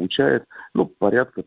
получает, порядка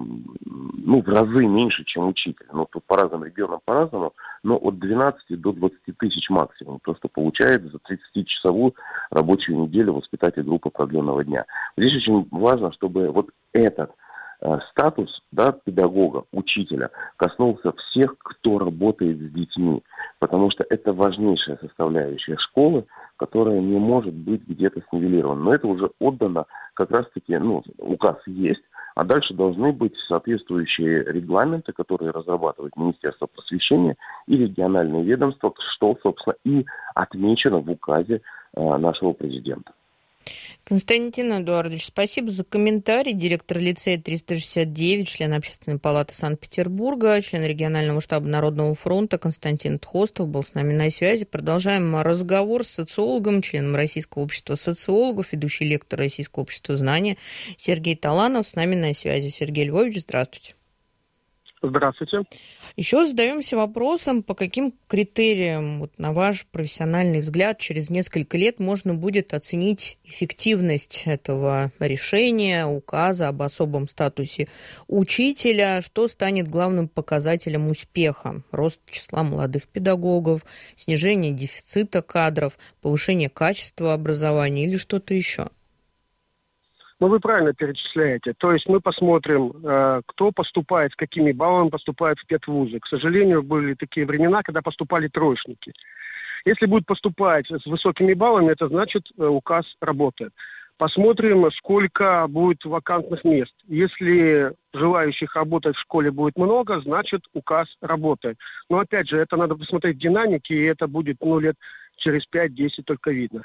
в разы меньше, чем учитель. Тут по разным регионам по-разному, но от 12 до 20 тысяч максимум. Просто получает за 30-часовую рабочую неделю воспитатель группы продленного дня. Здесь очень важно, чтобы вот этот статус, педагога, учителя коснулся всех, кто работает с детьми, потому что это важнейшая составляющая школы, которая не может быть где-то снивелирована. Но это уже отдано, как раз-таки, указ есть, а дальше должны быть соответствующие регламенты, которые разрабатывает Министерство просвещения и региональные ведомства, что, собственно, и отмечено в указе нашего президента. Константин Эдуардович, спасибо за комментарий. Директор лицея 369, член Общественной палаты Санкт-Петербурга, член регионального штаба Народного фронта Константин Тхостов был с нами на связи. Продолжаем разговор с социологом, членом Российского общества социологов, ведущий лектор Российского общества знания Сергей Таланов с нами на связи. Сергей Львович, здравствуйте. Здравствуйте. Еще задаемся вопросом, по каким критериям, на ваш профессиональный взгляд, через несколько лет можно будет оценить эффективность этого решения, указа об особом статусе учителя, что станет главным показателем успеха? Рост числа молодых педагогов, снижение дефицита кадров, повышение качества образования или что-то еще? Вы правильно перечисляете. То есть мы посмотрим, кто поступает, с какими баллами поступает в педвузы. К сожалению, были такие времена, когда поступали троечники. Если будут поступать с высокими баллами, это значит, указ работает. Посмотрим, сколько будет вакантных мест. Если желающих работать в школе будет много, значит, указ работает. Но опять же, это надо посмотреть в динамике, и это будет лет через 5-10 только видно.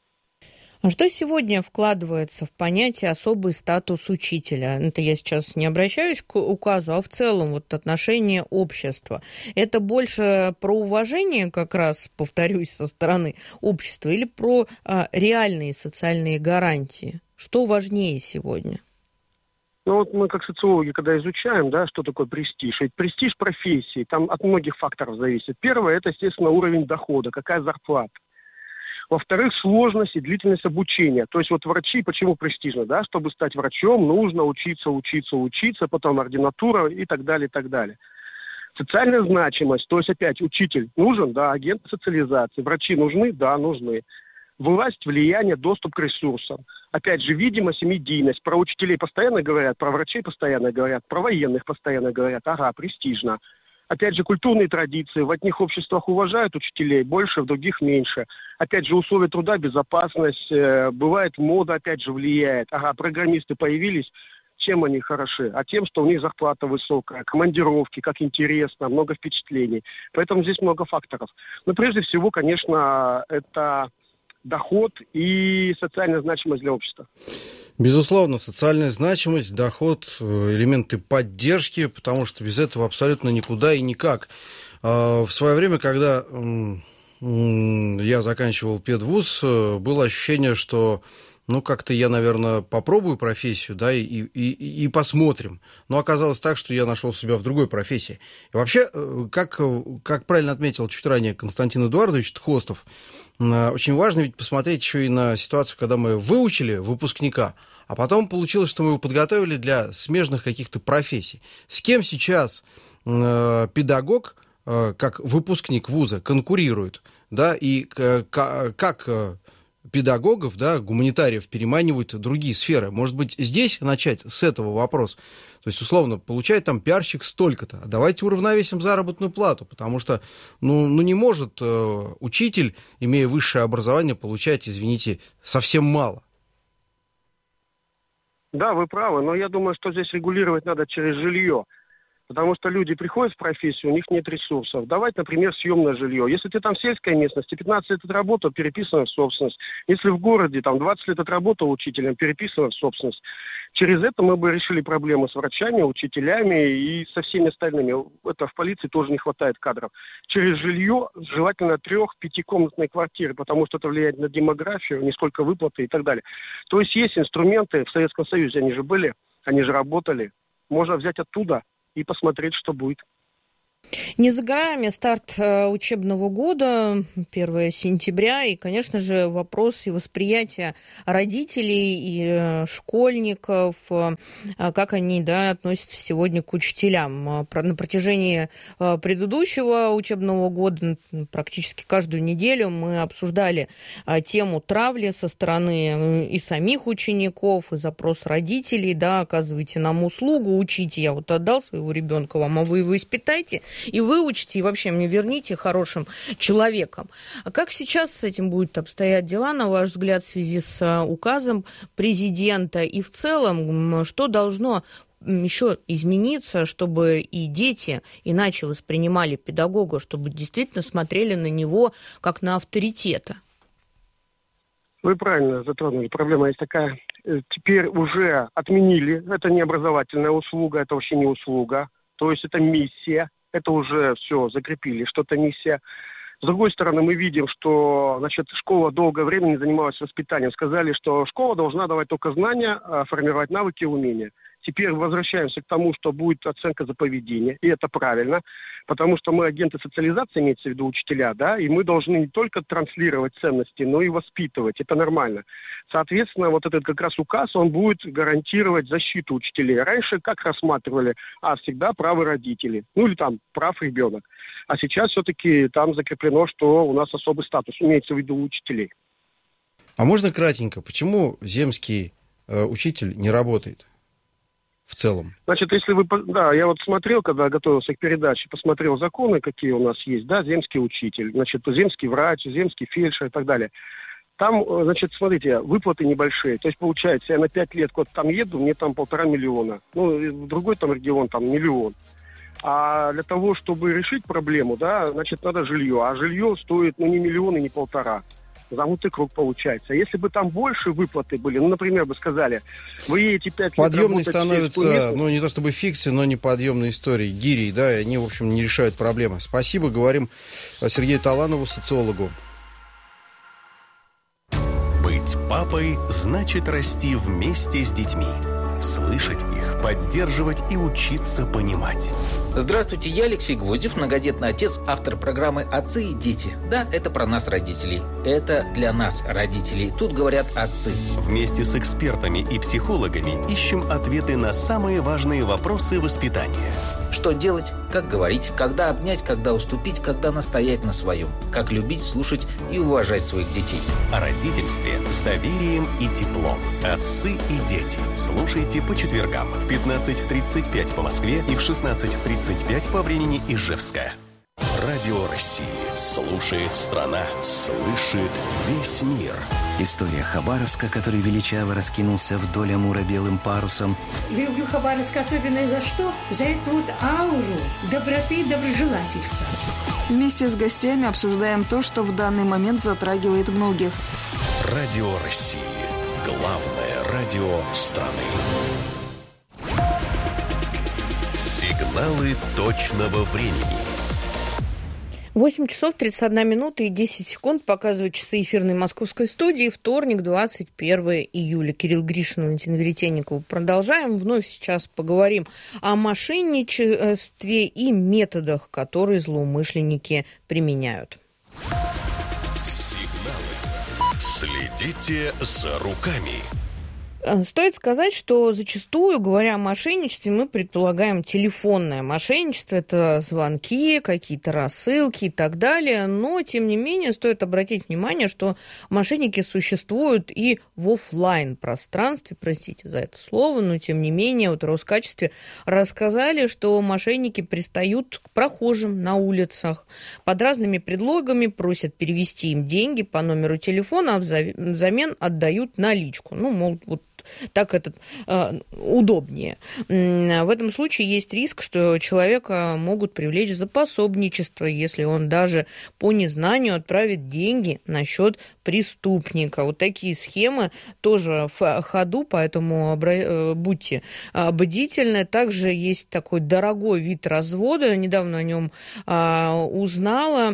А что сегодня вкладывается в понятие «особый статус учителя»? Это я сейчас не обращаюсь к указу, а в целом отношение общества. Это больше про уважение, как раз, повторюсь, со стороны общества, или про реальные социальные гарантии? Что важнее сегодня? Мы как социологи, когда изучаем, что такое престиж, ведь престиж профессии, там от многих факторов зависит. Первое, это, естественно, уровень дохода, какая зарплата. Во-вторых, сложность и длительность обучения. То есть врачи, почему престижно, чтобы стать врачом, нужно учиться, потом ординатура и так далее, и так далее. Социальная значимость, то есть опять учитель нужен, агент социализации, врачи нужны, нужны. Власть, влияние, доступ к ресурсам. Опять же, видимость и медийность. Про учителей постоянно говорят, про врачей постоянно говорят, про военных постоянно говорят. Престижно. Опять же, культурные традиции. В одних обществах уважают учителей больше, в других меньше. Опять же, условия труда, безопасность. Бывает, мода, опять же, влияет. Программисты появились. Чем они хороши? Тем, что у них зарплата высокая, командировки, как интересно, много впечатлений. Поэтому здесь много факторов. Но прежде всего, конечно, это доход и социальная значимость для общества. Безусловно, социальная значимость, доход, элементы поддержки, потому что без этого абсолютно никуда и никак. В свое время, когда я заканчивал педвуз, было ощущение, что как-то я, наверное, попробую профессию, и посмотрим. Но оказалось так, что я нашел себя в другой профессии. И вообще, как правильно отметил чуть ранее Константин Эдуардович Тхостов, очень важно ведь посмотреть еще и на ситуацию, когда мы выучили выпускника, а потом получилось, что мы его подготовили для смежных каких-то профессий. С кем сейчас педагог, как выпускник вуза, конкурирует, и как педагогов, гуманитариев переманивают другие сферы. Может быть, здесь начать с этого вопроса? То есть, условно, получает там пиарщик столько-то. Давайте уравновесим заработную плату, потому что, не может учитель, имея высшее образование, получать, извините, совсем мало. Да, вы правы, но я думаю, что здесь регулировать надо через жилье. Потому что люди приходят в профессию, у них нет ресурсов. Давать, например, съемное жилье. Если ты там в сельской местности, 15 лет отработал, переписано в собственность. Если в городе, 20 лет отработал учителем, переписано в собственность. Через это мы бы решили проблемы с врачами, учителями и со всеми остальными. Это в полиции тоже не хватает кадров. Через жилье, желательно 3-5-комнатные квартиры, потому что это влияет на демографию, не сколько выплаты и так далее. То есть есть инструменты, в Советском Союзе они же были, они же работали. Можно взять оттуда и посмотреть, что будет. Не за горами старт учебного года, 1 сентября, и, конечно же, вопрос и восприятия родителей и школьников, как они, относятся сегодня к учителям. На протяжении предыдущего учебного года, практически каждую неделю, мы обсуждали тему травли со стороны и самих учеников, и запрос родителей, оказывайте нам услугу, учите, я вот отдал своего ребенка вам, а вы его испытайте, и выучите, и вообще мне верните хорошим человеком. А как сейчас с этим будут обстоять дела, на ваш взгляд, в связи с указом президента? И в целом, что должно еще измениться, чтобы и дети иначе воспринимали педагога, чтобы действительно смотрели на него как на авторитета? Вы правильно затронули. Проблема есть такая. Теперь уже отменили. Это не образовательная услуга, это вообще не услуга. То есть это миссия. Это уже все закрепили, что это миссия. С другой стороны, мы видим, что школа долгое время не занималась воспитанием. Сказали, что школа должна давать только знания, формировать навыки и умения. Теперь возвращаемся к тому, что будет оценка за поведение, и это правильно, потому что мы агенты социализации, имеется в виду учителя, и мы должны не только транслировать ценности, но и воспитывать, это нормально. Соответственно, вот этот как раз указ, он будет гарантировать защиту учителей. Раньше как рассматривали? Всегда правы родители, или прав ребенок. А сейчас все-таки там закреплено, что у нас особый статус, имеется в виду учителей. А можно кратенько, почему земский учитель не работает? В целом. Если вы... я вот смотрел, когда готовился к передаче, посмотрел законы, какие у нас есть, земский учитель, земский врач, земский фельдшер и так далее. Там, смотрите, выплаты небольшие. То есть, получается, я на 5 лет куда-то там еду, мне там 1,5 миллиона. В другой регион 1 миллион. А для того, чтобы решить проблему, надо жилье. А жилье стоит, не миллион и не 1,5. Замкнутый круг получается. Если бы там больше выплаты были, например, бы сказали, вы едете 5 лет подъемной становится, не то чтобы фикцией, но не подъемной историей, гирей, и они, в общем, не решают проблемы. Спасибо, говорим Сергею Таланову, социологу. Быть папой значит расти вместе с детьми. Слышать их, поддерживать и учиться понимать. Здравствуйте, я Алексей Гвоздев, многодетный отец, автор программы «Отцы и дети». Да, это про нас, родителей. Это для нас, родителей. Тут говорят отцы. Вместе с экспертами и психологами ищем ответы на самые важные вопросы воспитания. Что делать, как говорить, когда обнять, когда уступить, когда настоять на своем. Как любить, слушать и уважать своих детей. О родительстве с доверием и теплом. Отцы и дети. Слушайте по четвергам в 15:35 по Москве и в 16:35 по времени Ижевска. Радио России. Слушает страна. Слышит весь мир. История Хабаровска, который величаво раскинулся вдоль Амура белым парусом. Люблю Хабаровск особенно за что? За эту ауру доброты и доброжелательства. Вместе с гостями обсуждаем то, что в данный момент затрагивает многих. Радио России. Главное радио страны. Сигналы точного времени. 8 часов 31 минута и 10 секунд показывают часы эфирной московской студии. Вторник, 21 июля. Кирилл Гришин, Валентина Веретенникова. Продолжаем. Вновь сейчас поговорим о мошенничестве и методах, которые злоумышленники применяют. Сигналы. Следите за руками. Стоит сказать, что зачастую, говоря о мошенничестве, мы предполагаем телефонное мошенничество. Это звонки, какие-то рассылки и так далее. Но, тем не менее, стоит обратить внимание, что мошенники существуют и в офлайн пространстве. Простите за это слово, но, тем не менее, в Роскачестве рассказали, что мошенники пристают к прохожим на улицах. Под разными предлогами просят перевести им деньги по номеру телефона, а взамен отдают наличку. Мол, вот так это удобнее. В этом случае есть риск, что человека могут привлечь за пособничество, если он даже по незнанию отправит деньги на счет преступника. Вот такие схемы тоже в ходу, поэтому будьте бдительны. Также есть такой дорогой вид развода, недавно о нем узнала.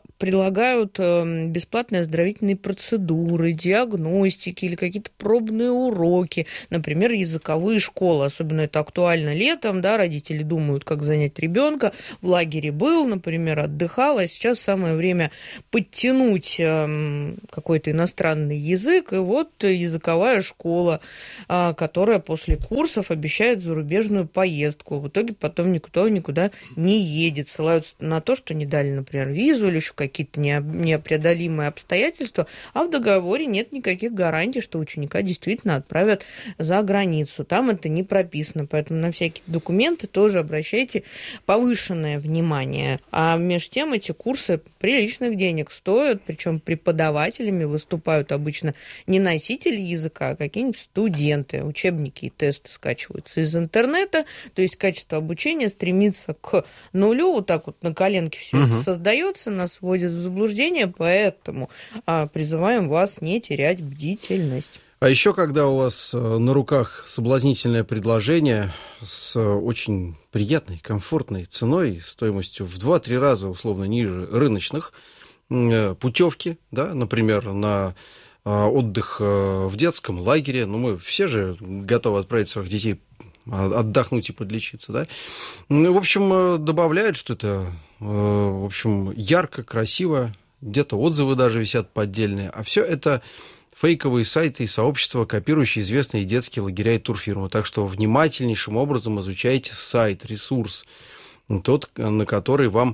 Предлагают бесплатные оздоровительные процедуры, диагностики или какие-то пробные уроки, например, языковые школы. Особенно это актуально летом, да, родители думают, как занять ребенка. В лагере был, например, отдыхал, а сейчас самое время подтянуть какой-то иностранный язык. И вот языковая школа, которая после курсов обещает зарубежную поездку. В итоге потом никто никуда не едет. Ссылаются на то, что не дали, например, визу или еще какие-то непреодолимые обстоятельства, а в договоре нет никаких гарантий, что ученика действительно отправят за границу. Там это не прописано, поэтому на всякие документы тоже обращайте повышенное внимание. А между тем эти курсы приличных денег стоят, причем преподавателями выступают обычно не носители языка, а какие-нибудь студенты. Учебники и тесты скачиваются из интернета, то есть качество обучения стремится к нулю, вот так вот на коленке все это создается, нас вводит в заблуждение, поэтому призываем вас не терять бдительность. А еще, когда у вас на руках соблазнительное предложение с очень приятной, комфортной ценой, стоимостью в 2-3 раза условно ниже рыночных, путевки, да, например, на отдых в детском лагере, ну, мы все же готовы отправить своих детей отдохнуть и подлечиться, да. Ну, в общем, добавляют, что это, в общем, ярко, красиво, где-то отзывы даже висят поддельные, а все это фейковые сайты и сообщества, копирующие известные детские лагеря и турфирмы. Так что внимательнейшим образом изучайте сайт, ресурс, тот, на который вам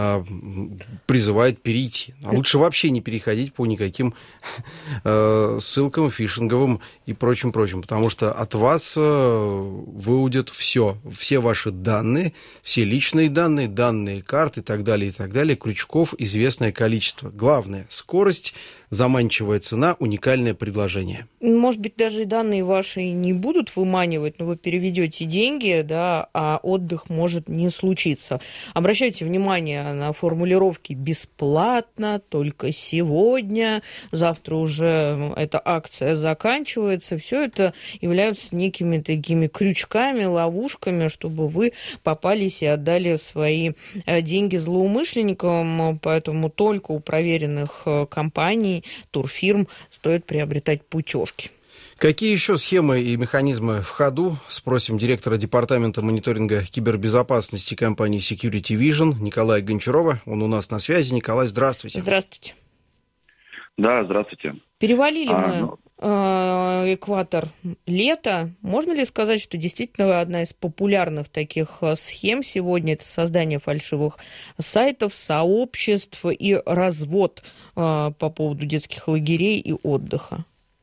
призывает перейти. А лучше вообще не переходить по никаким ссылкам фишинговым и прочим, потому что от вас выудят все ваши данные, все личные данные, данные карт и так далее, крючков известное количество. Главное — скорость, заманчивая цена, уникальное предложение. Может быть, даже и данные ваши не будут выманивать, но вы переведете деньги, да, а отдых может не случиться. Обращайте внимание на формулировки «бесплатно», «только сегодня», «завтра уже эта акция заканчивается». Все это являются некими такими крючками, ловушками, чтобы вы попались и отдали свои деньги злоумышленникам. Поэтому только у проверенных компаний, турфирм стоит приобретать путевки. Какие еще схемы и механизмы в ходу? Спросим директора департамента мониторинга кибербезопасности компании Security Vision Николая Гончарова. Он у нас на связи. Николай, здравствуйте. Здравствуйте. Да, здравствуйте. Перевалили мы экватор лета. Можно ли сказать, что действительно одна из популярных таких схем сегодня — это создание фальшивых сайтов, сообществ и развод по поводу детских лагерей и отдыха?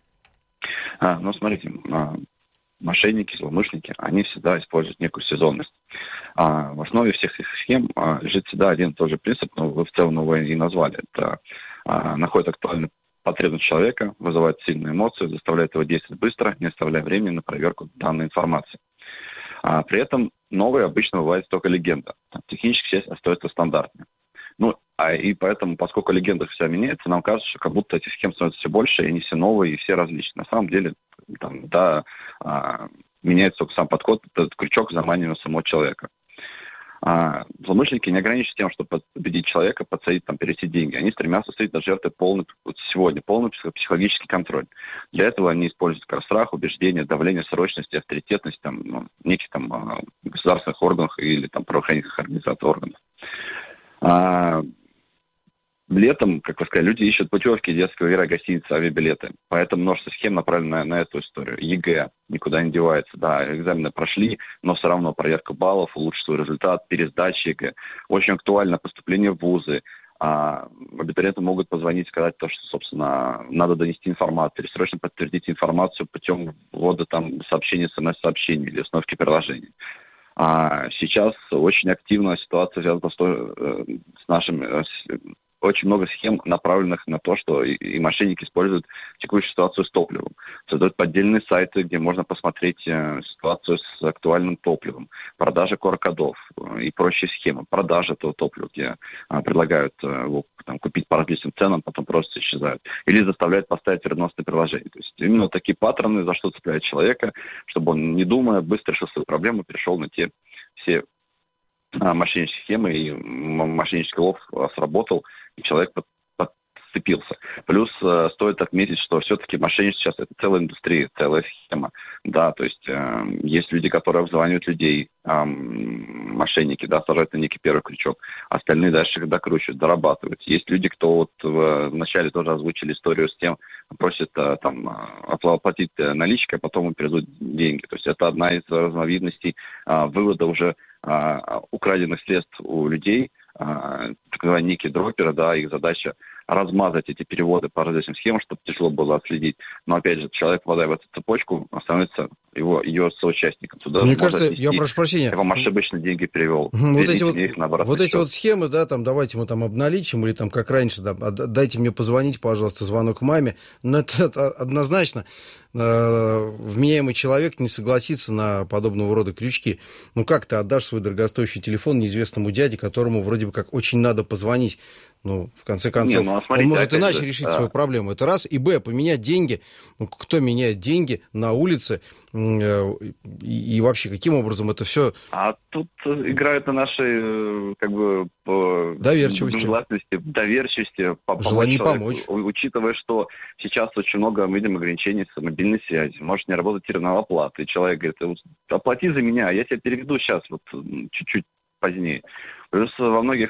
Ну, смотрите, мошенники, злоумышленники, они всегда используют некую сезонность. В основе всех их схем лежит всегда один и тот же принцип, но вы в целом его и назвали. Это находит актуальную потребность человека, вызывает сильные эмоции, заставляет его действовать быстро, не оставляя времени на проверку данной информации. При этом новые обычно бывает только легенда. Технически все остается стандартной. И поэтому, поскольку легенда вся меняется, нам кажется, что как будто этих схем становится все больше, и они все новые, и все различные. На самом деле, меняется только сам подход, этот крючок заманивания самого человека. Злоумышленники не ограничиваются тем, чтобы победить человека, подсадить, перевести деньги. Они стремятся устроить на жертвы полный психологический контроль. Для этого они используют страх, убеждение, давление, срочность, авторитетность неких государственных органов или правоохранительных организаций, органов. Летом, как вы сказали, люди ищут путевки, детского лагеря, гостиницы, авиабилеты. Поэтому множество схем направлено на эту историю. ЕГЭ никуда не девается. Да, экзамены прошли, но все равно проверка баллов, улучшить свой результат, пересдача ЕГЭ. Очень актуально поступление в вузы. Абитуриенты могут позвонить, сказать то, что, собственно, надо донести информацию, или срочно подтвердить информацию путем ввода сообщений, смс-сообщений или установки приложений. Сейчас очень активная ситуация связана с нашими... Очень много схем, направленных на то, что и мошенники используют текущую ситуацию с топливом. Создают поддельные сайты, где можно посмотреть ситуацию с актуальным топливом, продажа QR-кодов и прочие схемы. Продажа этого топлива, где предлагают его купить по различным ценам, потом просто исчезают. Или заставляют поставить вредоносное приложение. То есть именно такие паттерны, за что цепляют человека, чтобы он, не думая, быстро решил свою проблему, перешел на те все мошеннические схемы, и мошеннический лов сработал, и человек вцепился. Плюс стоит отметить, что все-таки мошенничество сейчас это целая индустрия, целая схема. Да, то есть есть люди, которые обзванивают людей, мошенники, да, сажают на некий первый крючок. Остальные дальше их докручивают, дорабатывают. Есть люди, кто вот вначале тоже озвучили историю с тем, просят оплатить наличкой, а потом им переведут деньги. То есть это одна из разновидностей вывода уже украденных средств у людей, так называемые некие дроперы, да, их задача размазать эти переводы по различным схемам, чтобы тяжело было отследить. Но, опять же, человек, попадая в эту цепочку, становится ее соучастником. Туда мне кажется, я прошу прощения, я вам ошибочно деньги перевел. Вот эти вот схемы, да, там, давайте мы там обналичим, или там, как раньше, да, дайте мне позвонить, пожалуйста, звонок маме. Но это однозначно вменяемый человек не согласится на подобного рода крючки. Ну, как ты отдашь свой дорогостоящий телефон неизвестному дяде, которому вроде бы как очень надо позвонить? Ну, в конце концов, он может иначе решить свою проблему. Это раз. И б, поменять деньги. Ну, кто меняет деньги на улице? И вообще, каким образом это все... А тут играют на нашей, как бы, доверчивости, желание помочь. Учитывая, что сейчас очень много, мы видим, ограничений с мобильной связи. Может не работать терминал оплаты. И человек говорит, оплати за меня, я тебя переведу сейчас, вот чуть-чуть позднее. Плюс во многих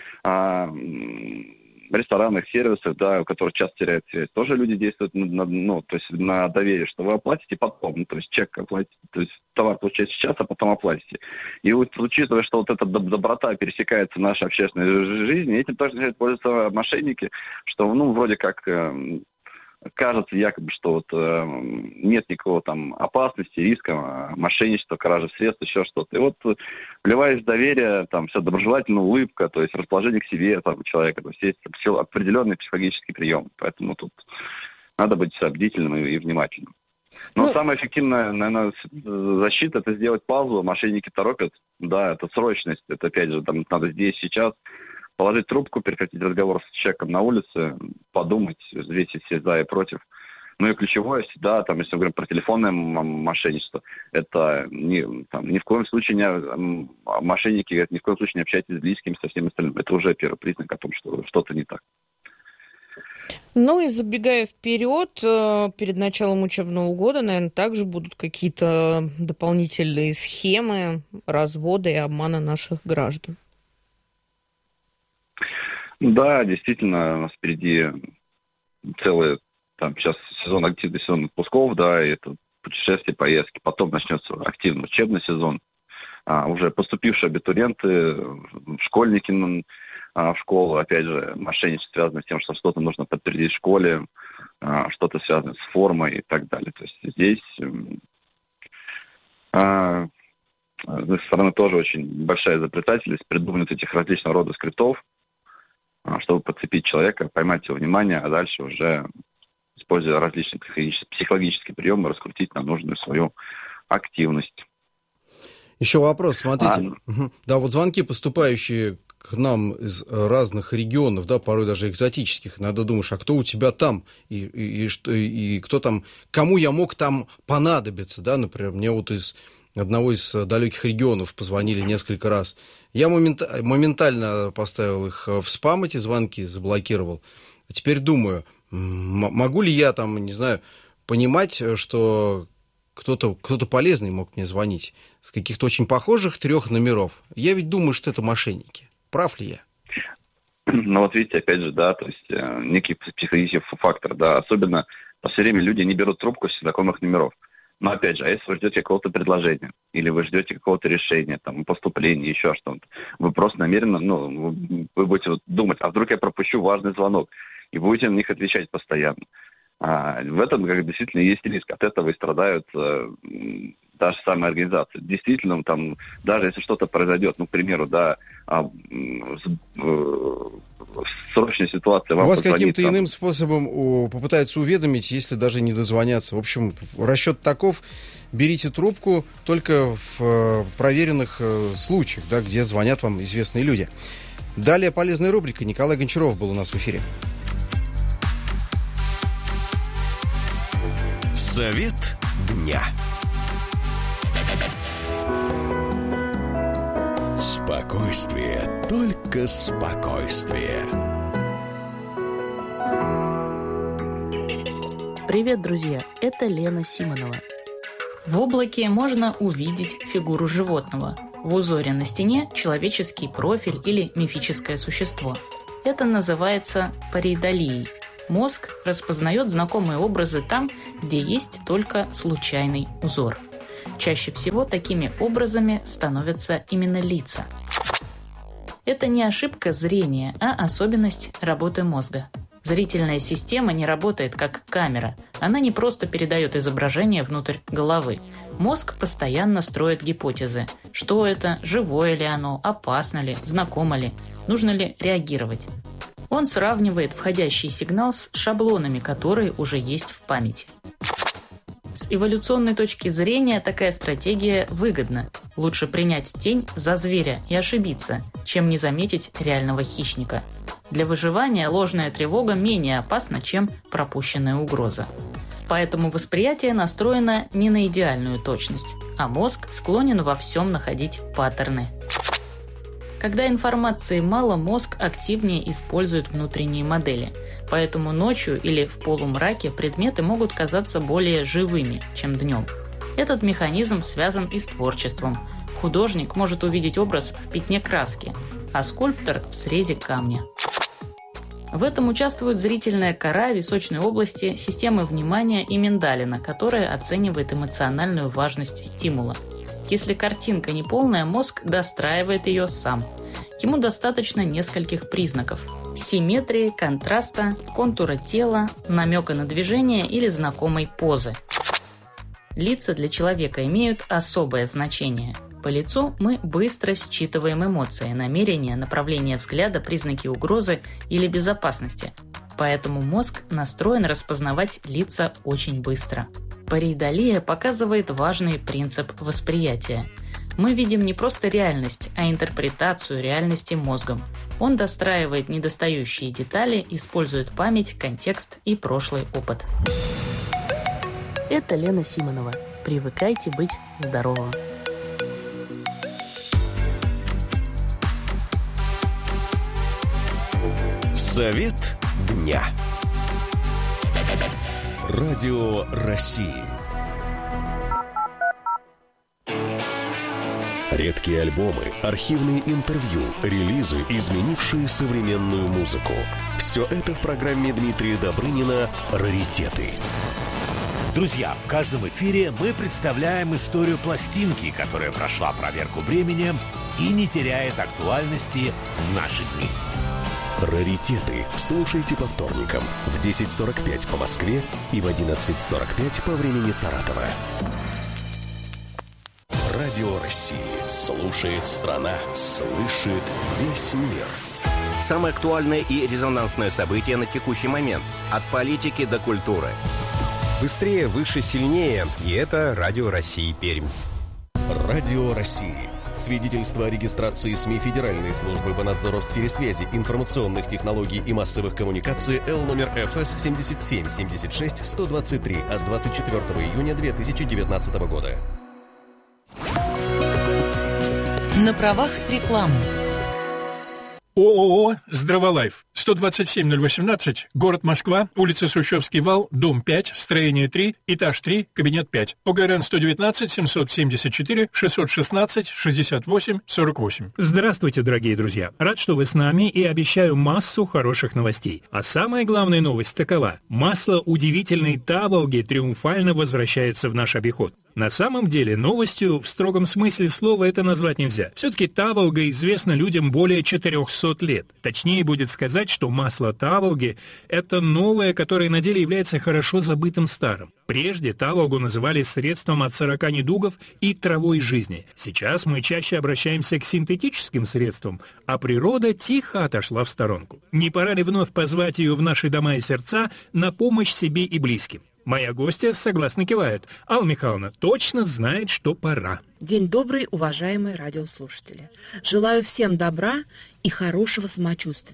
ресторанах, сервисах, да, у которых часто теряют связь, тоже люди действуют на доверие, что вы оплатите потом, то есть чек оплатите, то есть товар получаете сейчас, а потом оплатите. И вот, учитывая, что вот эта доброта пересекается в нашей общественной жизни, этим тоже начинают пользоваться мошенники, что, вроде как... Кажется якобы, что вот нет никакого там опасности, риска, мошенничества, кражи средств, еще что-то. И вот, вливаясь в доверие, там вся доброжелательная улыбка, то есть расположение к себе там, человека, то есть есть определенный психологический прием. Поэтому тут надо быть бдительным и внимательным. Но самая эффективная, наверное, защита — это сделать паузу. Мошенники торопят. Да, это срочность. Это, опять же, там надо здесь, сейчас положить трубку, прекратить разговор с человеком на улице, подумать, взвесить все за и против. Ну и ключевое всегда, там, если мы говорим про телефонное мошенничество, это ни в коем случае мошенники, ни в коем случае не общайтесь с близкими, со всеми остальными. Это уже первый признак о том, что что-то не так. Ну и забегая вперед, перед началом учебного года, наверное, также будут какие-то дополнительные схемы развода и обмана наших граждан. Да, действительно, у нас впереди целый, сейчас активный сезон отпусков, да, и это путешествия, поездки. Потом начнется активный учебный сезон. Уже поступившие абитуриенты, школьники в школу, опять же, мошенничество связано с тем, что что-то нужно подтвердить в школе, что-то связано с формой и так далее. То есть здесь с их стороны тоже очень большая изобретательность, придумывают этих различного рода скриптов, чтобы подцепить человека, поймать его внимание, а дальше уже, используя различные психологические приемы, раскрутить на нужную свою активность. Еще вопрос, смотрите. Да, вот звонки, поступающие к нам из разных регионов, да, порой даже экзотических, иногда думаешь, а кто у тебя там, и кто там, кому я мог там понадобиться, да, например, мне вот из одного из далеких регионов позвонили несколько раз. Я моментально поставил их в спам, эти звонки, заблокировал. А теперь думаю, могу ли я там, не знаю, понимать, что кто-то полезный мог мне звонить с каких-то очень похожих 3 номеров. Я ведь думаю, что это мошенники. Прав ли я? Ну вот видите, опять же, да, то есть некий психологический фактор, да, особенно в все время люди не берут трубку с знакомых номеров. Но опять же, а если вы ждете какого-то предложения, или вы ждете какого-то решения, там, поступления, еще что-то, вы просто намеренно, вы будете думать, а вдруг я пропущу важный звонок, и будете на них отвечать постоянно. В этом действительно есть риск. От этого и страдают даже самые организации. Действительно, там, даже если что-то произойдет, к примеру, да, срочная ситуация... Вам вас каким-то иным способом попытаются уведомить, если даже не дозвонятся. В общем, расчет таков: берите трубку только в проверенных случаях, да, где звонят вам известные люди. Далее полезная рубрика. Николай Гончаров был у нас в эфире. Совет дня. Спокойствие, только спокойствие. Привет, друзья! Это Лена Симонова. В облаке можно увидеть фигуру животного. В узоре на стене – человеческий профиль или мифическое существо. Это называется пареидолией. Мозг распознает знакомые образы там, где есть только случайный узор. Чаще всего такими образами становятся именно лица. Это не ошибка зрения, а особенность работы мозга. Зрительная система не работает как камера. Она не просто передает изображение внутрь головы. Мозг постоянно строит гипотезы. Что это, живое ли оно, опасно ли, знакомо ли, нужно ли реагировать. Он сравнивает входящий сигнал с шаблонами, которые уже есть в памяти. С эволюционной точки зрения такая стратегия выгодна. Лучше принять тень за зверя и ошибиться, чем не заметить реального хищника. Для выживания ложная тревога менее опасна, чем пропущенная угроза. Поэтому восприятие настроено не на идеальную точность, а мозг склонен во всем находить паттерны. Когда информации мало, мозг активнее использует внутренние модели. Поэтому ночью или в полумраке предметы могут казаться более живыми, чем днем. Этот механизм связан и с творчеством. Художник может увидеть образ в пятне краски, а скульптор в срезе камня. В этом участвуют зрительная кора, височной области, системы внимания и миндалина, которая оценивает эмоциональную важность стимула. Если картинка неполная, мозг достраивает ее сам. Ему достаточно нескольких признаков – симметрии, контраста, контура тела, намека на движение или знакомой позы. Лица для человека имеют особое значение. По лицу мы быстро считываем эмоции, намерения, направление взгляда, признаки угрозы или безопасности. Поэтому мозг настроен распознавать лица очень быстро. Пареидолия показывает важный принцип восприятия. Мы видим не просто реальность, а интерпретацию реальности мозгом. Он достраивает недостающие детали, использует память, контекст и прошлый опыт. Это Лена Симонова. Привыкайте быть здоровым. Совет дня. Радио России. Редкие альбомы, архивные интервью, релизы, изменившие современную музыку. Все это в программе Дмитрия Добрынина «Раритеты». Друзья, в каждом эфире мы представляем историю пластинки, которая прошла проверку временем и не теряет актуальности в наши дни. «Раритеты» слушайте по вторникам в 10:45 по Москве и в 11:45 по времени Саратова. Радио России. Слушает страна. Слышит весь мир. Самое актуальное и резонансное событие на текущий момент. От политики до культуры. Быстрее, выше, сильнее. И это Радио России Пермь. Радио России. Свидетельство о регистрации СМИ Федеральной службы по надзору в сфере связи, информационных технологий и массовых коммуникаций Л номер ФС 77-76-123 от 24 июня 2019 года. На правах рекламы. ООО «Здраволайф». 127-018, город Москва, улица Сущевский вал, дом 5, строение 3, этаж 3, кабинет 5. ОГРН 119-774-616-68-48. Здравствуйте, дорогие друзья. Рад, что вы с нами, и обещаю массу хороших новостей. А самая главная новость такова. Масло удивительной таволги триумфально возвращается в наш обиход. На самом деле, новостью в строгом смысле слова это назвать нельзя. Все-таки таволга известна людям более 400 лет. Точнее будет сказать, что масло таволги – это новое, которое на деле является хорошо забытым старым. Прежде таволгу называли средством от 40 недугов и травой жизни. Сейчас мы чаще обращаемся к синтетическим средствам, а природа тихо отошла в сторонку. Не пора ли вновь позвать ее в наши дома и сердца на помощь себе и близким? Моя гостья согласно кивает. Алла Михайловна точно знает, что пора. День добрый, уважаемые радиослушатели. Желаю всем добра и хорошего самочувствия.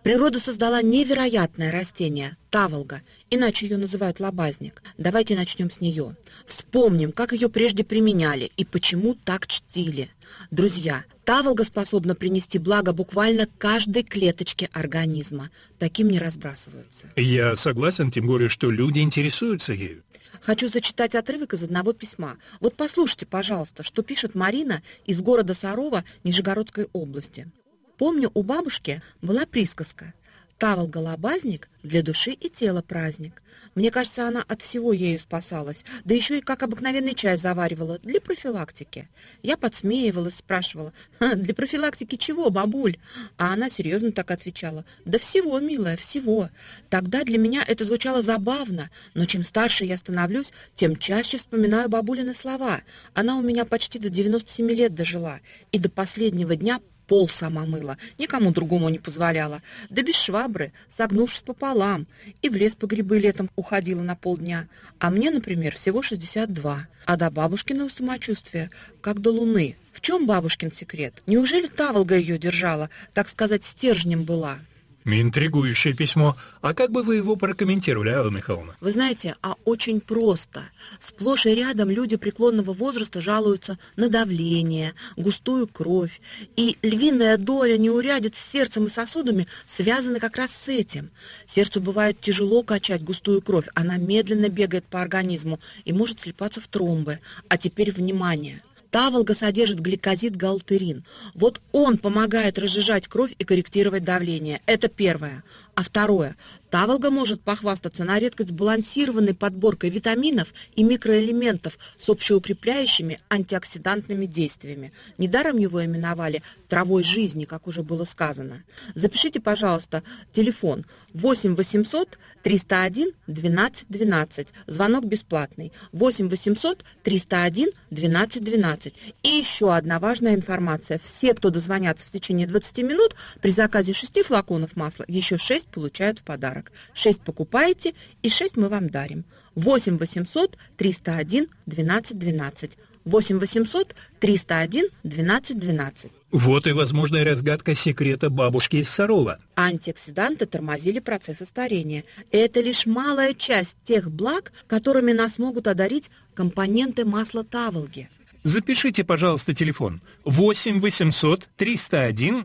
Природа создала невероятное растение – таволга, иначе ее называют лобазник. Давайте начнем с нее. Вспомним, как ее прежде применяли и почему так чтили. Друзья, таволга способна принести благо буквально каждой клеточке организма. Таким не разбрасываются. Я согласен, тем более, что люди интересуются ею. Хочу зачитать отрывок из одного письма. Вот послушайте, пожалуйста, что пишет Марина из города Сарова Нижегородской области. «Помню, у бабушки была присказка: таволга-лобазник для души и тела праздник. Мне кажется, она от всего ею спасалась, да еще и как обыкновенный чай заваривала для профилактики. Я подсмеивалась, спрашивала: для профилактики чего, бабуль? А она серьезно так отвечала: да всего, милая, всего. Тогда для меня это звучало забавно, но чем старше я становлюсь, тем чаще вспоминаю бабулины слова. Она у меня почти до 97 лет дожила, и до последнего дня пол сама мыла, никому другому не позволяла, да без швабры, согнувшись пополам, и в лес по грибы летом уходила на полдня. А мне, например, всего 62, а до бабушкиного самочувствия, как до луны. В чем бабушкин секрет? Неужели таволга ее держала, так сказать, стержнем была?» Интригующее письмо. А как бы вы его прокомментировали, Алла Михайловна? Вы знаете, очень просто. Сплошь и рядом люди преклонного возраста жалуются на давление, густую кровь. И львиная доля неурядиц с сердцем и сосудами связаны как раз с этим. Сердцу бывает тяжело качать густую кровь. Она медленно бегает по организму и может слипаться в тромбы. А теперь внимание! Таволга содержит гликозид-галтерин. Вот он помогает разжижать кровь и корректировать давление. Это первое. А второе. Таволга может похвастаться на редкость сбалансированной подборкой витаминов и микроэлементов с общеукрепляющими антиоксидантными действиями. Недаром его именовали травой жизни, как уже было сказано. Запишите, пожалуйста, телефон 8 800 301 12 12. Звонок бесплатный. 8 800 301 12 12. И еще одна важная информация. Все, кто дозвонятся в течение 20 минут, при заказе 6 флаконов масла, еще 6 получают в подарок. 6 покупаете, и 6 мы вам дарим. 8 800 301 12 12. 8 800 301 12 12. Вот и возможная разгадка секрета бабушки из Сарова. Антиоксиданты тормозили процессы старения. Это лишь малая часть тех благ, которыми нас могут одарить компоненты масла таволги. Запишите, пожалуйста, телефон 8 800 301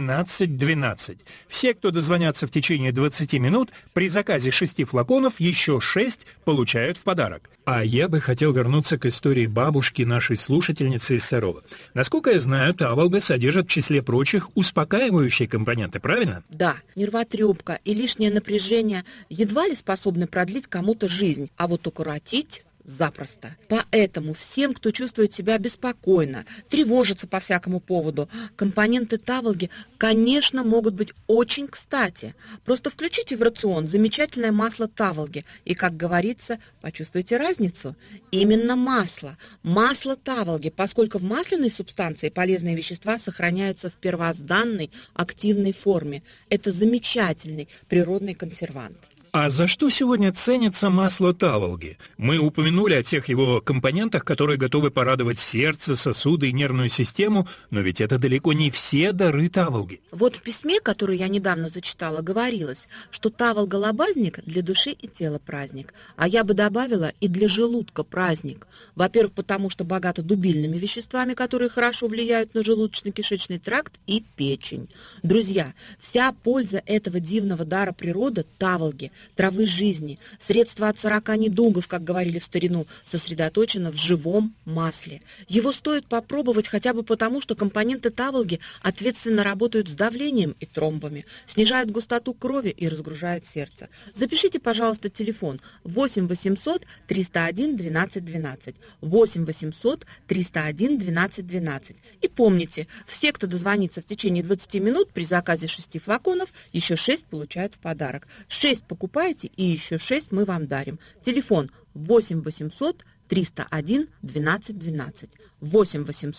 12 12. Все, кто дозвонятся в течение 20 минут, при заказе 6 флаконов еще 6 получают в подарок. А я бы хотел вернуться к истории бабушки нашей слушательницы из Сарова. Насколько я знаю, таволга содержит в числе прочих успокаивающие компоненты, правильно? Да, нервотрепка и лишнее напряжение едва ли способны продлить кому-то жизнь, а вот укоротить запросто. Поэтому всем, кто чувствует себя беспокойно, тревожится по всякому поводу, компоненты таволги, конечно, могут быть очень кстати. Просто включите в рацион замечательное масло таволги и, как говорится, почувствуйте разницу. Именно масло таволги, поскольку в масляной субстанции полезные вещества сохраняются в первозданной активной форме. Это замечательный природный консервант. А за что сегодня ценится масло таволги? Мы упомянули о тех его компонентах, которые готовы порадовать сердце, сосуды и нервную систему, но ведь это далеко не все дары таволги. Вот в письме, которое я недавно зачитала, говорилось, что таволга-лобазник для души и тела праздник, а я бы добавила и для желудка праздник. Во-первых, потому что богато дубильными веществами, которые хорошо влияют на желудочно-кишечный тракт и печень. Друзья, вся польза этого дивного дара природы таволги, травы жизни, средства от 40 недугов, как говорили в старину, сосредоточено в живом масле. Его стоит попробовать хотя бы потому, что компоненты таволги ответственно работают с давлением и тромбами, снижают густоту крови и разгружают сердце. Запишите, пожалуйста, телефон 8 800 301 12 12. 8 800 301 12 12. И помните, все, кто дозвонится в течение 20 минут, при заказе 6 флаконов, еще 6 получают в подарок. 6 покупайте, и еще 6 мы вам дарим. Телефон 8 800 301 12 12. 8 800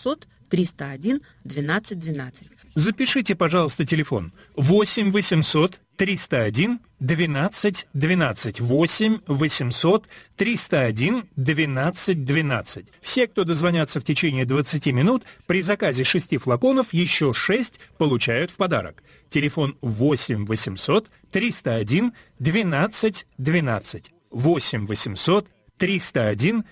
301 12 12. Запишите, пожалуйста, телефон 8 800 301 12 12. 8 800 301 12 12. Все, кто дозвонятся в течение 20 минут, при заказе 6 флаконов еще 6 получают в подарок. Телефон 8 800 301 12 12. 8 800 301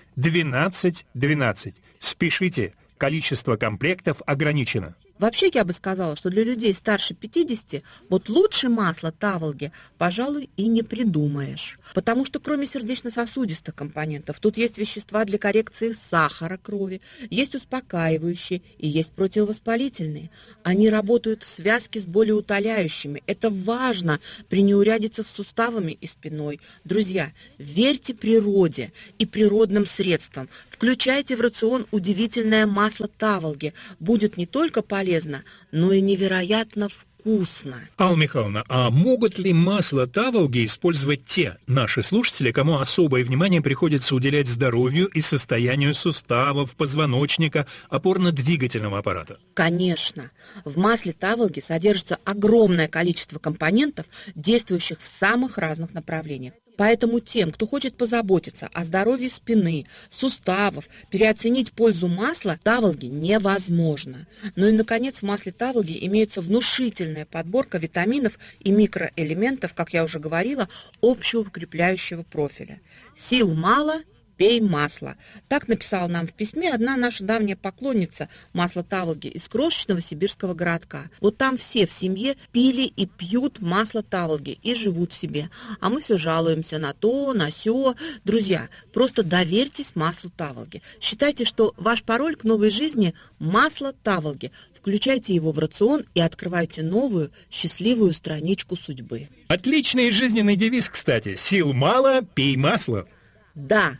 12 12. Спешите, количество комплектов ограничено. Вообще, я бы сказала, что для людей старше 50 вот лучше масла Таволги, пожалуй, и не придумаешь. Потому что кроме сердечно-сосудистых компонентов, тут есть вещества для коррекции сахара крови, есть успокаивающие и есть противовоспалительные. Они работают в связке с болеутоляющими. Это важно при неурядицах с суставами и спиной. Друзья, верьте природе и природным средствам. Включайте в рацион удивительное масло Таволги. Будет не только полезно, но и невероятно вкусно. Алла Михайловна, а могут ли масло Таволги использовать те наши слушатели, кому особое внимание приходится уделять здоровью и состоянию суставов, позвоночника, опорно-двигательного аппарата? Конечно. В масле Таволги содержится огромное количество компонентов, действующих в самых разных направлениях. Поэтому тем, кто хочет позаботиться о здоровье спины, суставов, переоценить пользу масла Таволги невозможно. Ну и, наконец, в масле Таволги имеется внушительная подборка витаминов и микроэлементов, как я уже говорила, общеукрепляющего профиля. Сил мало – пей масло. Так написала нам в письме одна наша давняя поклонница масла Таволги из крошечного сибирского городка. Вот там все в семье пили и пьют масло Таволги и живут себе. А мы все жалуемся на то, на сё. Друзья, просто доверьтесь маслу Таволги. Считайте, что ваш пароль к новой жизни – масло Таволги. Включайте его в рацион и открывайте новую, счастливую страничку судьбы. Отличный жизненный девиз, кстати. Сил мало, пей масло. Да,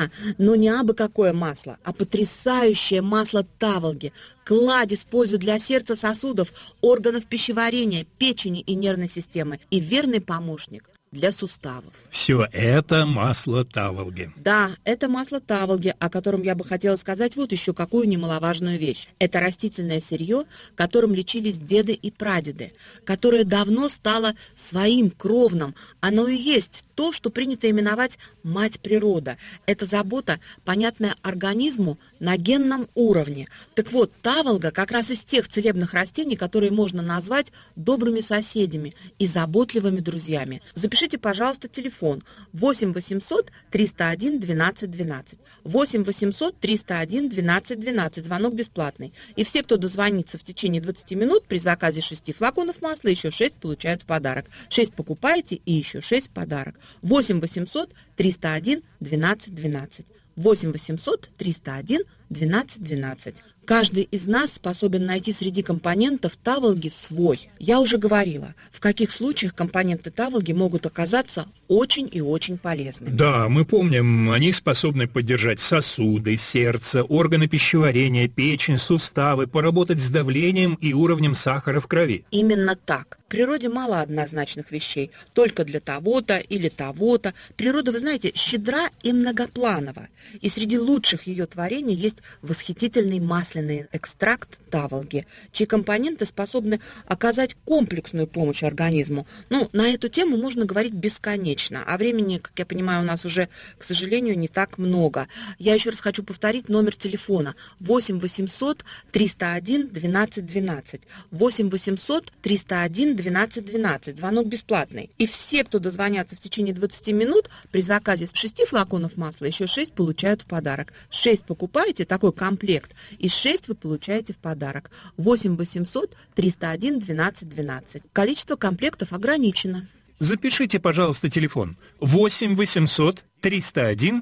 но не абы какое масло, а потрясающее масло Таволги. Кладезь пользы для сердца, сосудов, органов пищеварения, печени и нервной системы. И верный помощник для суставов. Все это масло Таволги. Да, это масло Таволги, о котором я бы хотела сказать вот еще какую немаловажную вещь. Это растительное сырье, которым лечились деды и прадеды, которое давно стало своим кровным. Оно и есть то, что принято именовать мать природа. Это забота, понятная организму на генном уровне. Так вот, Таволга как раз из тех целебных растений, которые можно назвать добрыми соседями и заботливыми друзьями. Запишите, пожалуйста, телефон 8 800 301 12 12. 8 800 301 12 12. Звонок бесплатный. И все, кто дозвонится в течение 20 минут, при заказе 6 флаконов масла, еще 6 получают в подарок. 6 покупаете и еще 6 в подарок. 8 800 301 12 12. 8 800 301 12 12. Каждый из нас способен найти среди компонентов Таволги свой. Я уже говорила, в каких случаях компоненты Таволги могут оказаться очень и очень полезными. Да, мы помним, они способны поддержать сосуды, сердце, органы пищеварения, печень, суставы, поработать с давлением и уровнем сахара в крови. Именно так. В природе мало однозначных вещей, только для того-то или того-то. Природа, вы знаете, щедра и многопланова. И среди лучших ее творений есть восхитительный масляный экстракт Таволги, чьи компоненты способны оказать комплексную помощь организму. На эту тему можно говорить бесконечно, а времени, как я понимаю, у нас уже, к сожалению, не так много. Я еще раз хочу повторить номер телефона 8 800 301 12 12. 8 800 301 12 12. Звонок бесплатный. И все, кто дозвонятся в течение 20 минут, при заказе 6 флаконов масла еще 6 получают в подарок. 6 покупаете, такой комплект, и 6 вы получаете в подарок. 8 800 301 12 12. Количество комплектов ограничено. Запишите, пожалуйста, телефон 8 800 301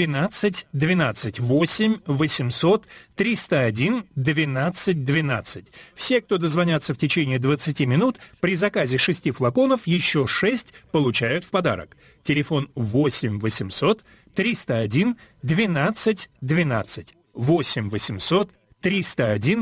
12 12. 8 800 301 12 12. Все, кто дозвонятся в течение 20 минут, при заказе 6 флаконов еще 6 получают в подарок. Телефон 8 800 301 12 12. 8 800 301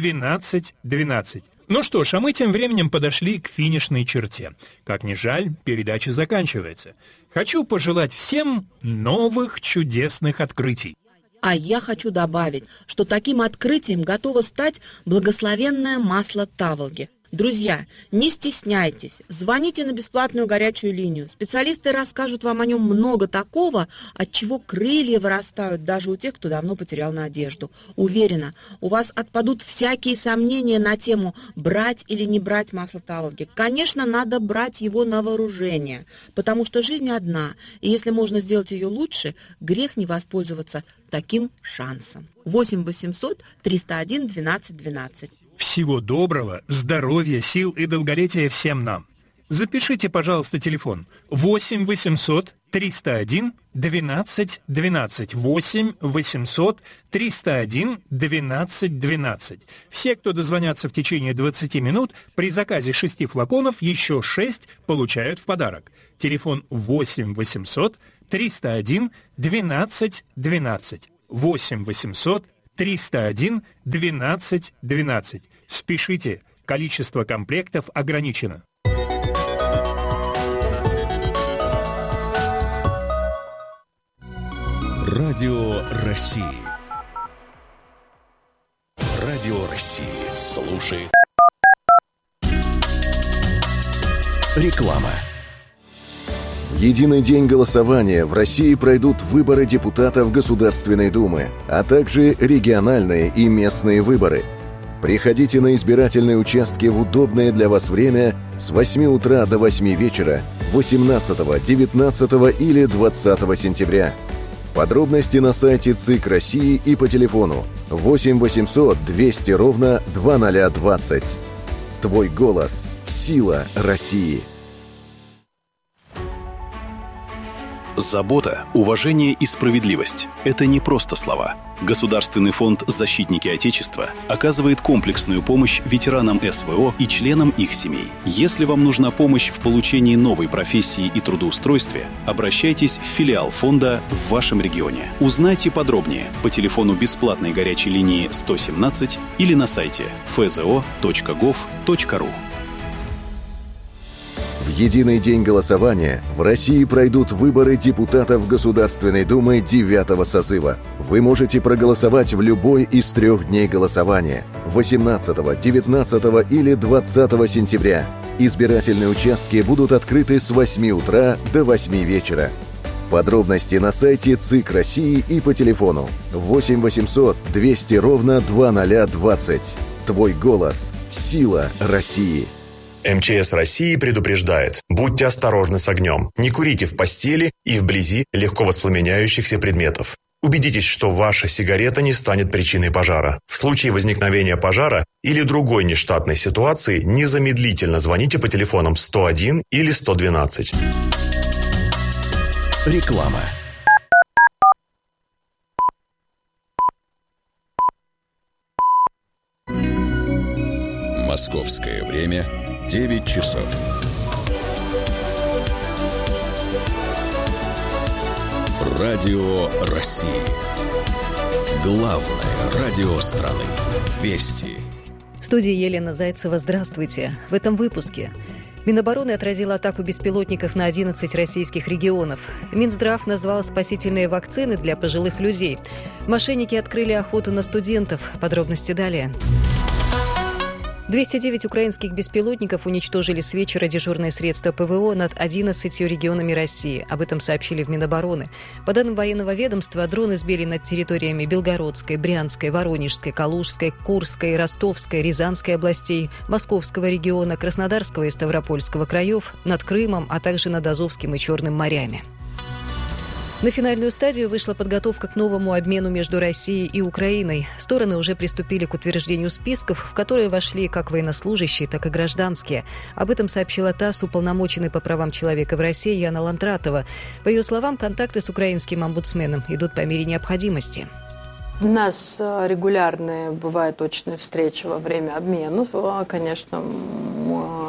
12 12. Ну что ж, а мы тем временем подошли к финишной черте. Как ни жаль, передача заканчивается. Хочу пожелать всем новых чудесных открытий. А я хочу добавить, что таким открытием готово стать благословенное масло таволги. Друзья, не стесняйтесь, звоните на бесплатную горячую линию. Специалисты расскажут вам о нем много такого, от чего крылья вырастают даже у тех, кто давно потерял надежду. Уверена, у вас отпадут всякие сомнения на тему брать или не брать масло таволги. Конечно, надо брать его на вооружение, потому что жизнь одна, и если можно сделать ее лучше, грех не воспользоваться таким шансом. 8 800 301 12 12. Всего доброго, здоровья, сил и долголетия всем нам. Запишите, пожалуйста, телефон 8 800 301 12 12. 8 800 301 12 12. Все, кто дозвонятся в течение 20 минут, при заказе 6 флаконов еще 6 получают в подарок. Телефон 8 800 301 12 12. 8 800 301 12 12. Спешите, количество комплектов ограничено. Радио России. Радио России. Слушай. Реклама. В единый день голосования в России пройдут выборы депутатов Государственной Думы, а также региональные и местные выборы. Приходите на избирательные участки в удобное для вас время с 8 утра до 8 вечера 18, 19 или 20 сентября. Подробности на сайте ЦИК России и по телефону 8 800 200 ровно 2020. Твой голос – сила России. Забота, уважение и справедливость – это не просто слова. Государственный фонд «Защитники Отечества» оказывает комплексную помощь ветеранам СВО и членам их семей. Если вам нужна помощь в получении новой профессии и трудоустройстве, обращайтесь в филиал фонда в вашем регионе. Узнайте подробнее по телефону бесплатной горячей линии 117 или на сайте fzo.gov.ru. В единый день голосования в России пройдут выборы депутатов Государственной Думы 9-го созыва. Вы можете проголосовать в любой из 3 дней голосования – 18, 19 или 20 сентября. Избирательные участки будут открыты с 8 утра до 8 вечера. Подробности на сайте ЦИК России и по телефону 8 800 200 ровно 2020. Твой голос – сила России. МЧС России предупреждает: будьте осторожны с огнем. Не курите в постели и вблизи легко воспламеняющихся предметов. Убедитесь, что ваша сигарета не станет причиной пожара. В случае возникновения пожара или другой нештатной ситуации незамедлительно звоните по телефонам 101 или 112. Реклама. Московское время 9 часов. Радио России. Главное радио страны. Вести. В студии Елена Зайцева. Здравствуйте. В этом выпуске. Минобороны отразила атаку беспилотников на 11 российских регионов. Минздрав назвал спасительные вакцины для пожилых людей. Мошенники открыли охоту на студентов. Подробности далее. 209 украинских беспилотников уничтожили с вечера дежурные средства ПВО над 11 регионами России. Об этом сообщили в Минобороны. По данным военного ведомства, дроны сбили над территориями Белгородской, Брянской, Воронежской, Калужской, Курской, Ростовской, Рязанской областей, Московского региона, Краснодарского и Ставропольского краев, над Крымом, а также над Азовским и Черным морями. На финальную стадию вышла подготовка к новому обмену между Россией и Украиной. Стороны уже приступили к утверждению списков, в которые вошли как военнослужащие, так и гражданские. Об этом сообщила ТАСС уполномоченный по правам человека в России Яна Лантратова. По ее словам, контакты с украинским омбудсменом идут по мере необходимости. У нас регулярные бывают очные встречи во время обменов. Конечно,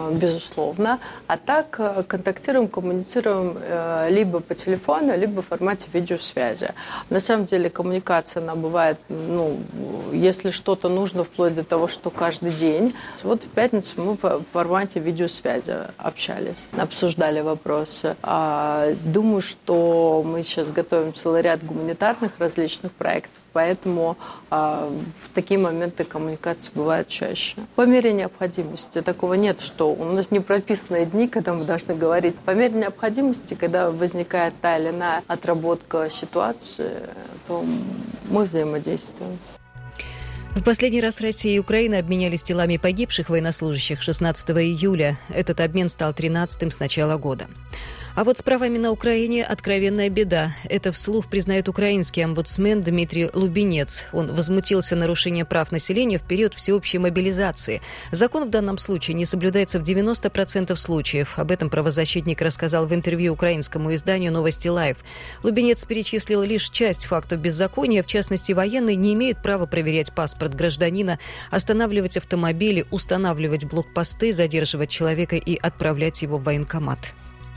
безусловно. А так контактируем, коммуницируем либо по телефону, либо в формате видеосвязи. На самом деле коммуникация, она бывает, если что-то нужно, вплоть до того, что каждый день. Вот в пятницу мы в формате видеосвязи общались, обсуждали вопросы. Думаю, что мы сейчас готовим целый ряд гуманитарных различных проектов, поэтому в такие моменты коммуникации бывают чаще. По мере необходимости. Такого нет, что у нас не прописаны дни, когда мы должны говорить. По мере необходимости, когда возникает та или иная отработка ситуации, то мы взаимодействуем. В последний раз Россия и Украина обменялись телами погибших военнослужащих 16 июля. Этот обмен стал 13-м с начала года. А вот с правами на Украине откровенная беда. Это вслух признает украинский омбудсмен Дмитрий Лубенец. Он возмутился нарушением прав населения в период всеобщей мобилизации. Закон в данном случае не соблюдается в 90% случаев. Об этом правозащитник рассказал в интервью украинскому изданию «Новости Лайв». Лубенец перечислил лишь часть фактов беззакония. В частности, военные не имеют права проверять паспорт гражданина, останавливать автомобили, устанавливать блокпосты, задерживать человека и отправлять его в военкомат.